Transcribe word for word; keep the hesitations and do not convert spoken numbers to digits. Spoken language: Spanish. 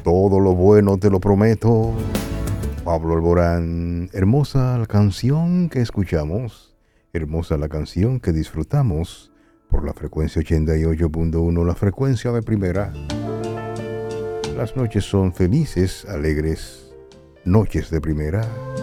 todo lo bueno te lo prometo. Pablo Alborán, hermosa la canción que escuchamos, hermosa la canción que disfrutamos por la frecuencia ochenta y ocho punto uno, la frecuencia de primera. Las noches son felices, alegres, noches de primera.